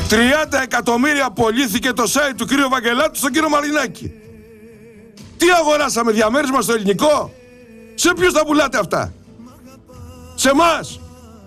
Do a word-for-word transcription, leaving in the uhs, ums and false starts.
τριάντα εκατομμύρια πωλήθηκε το site του κύριου Βαγγελάτου στον κύριο Μαρινάκη. Τι αγοράσαμε, διαμέρισμα στο ελληνικό? Σε ποιους τα πουλάτε αυτά? Σε εμάς?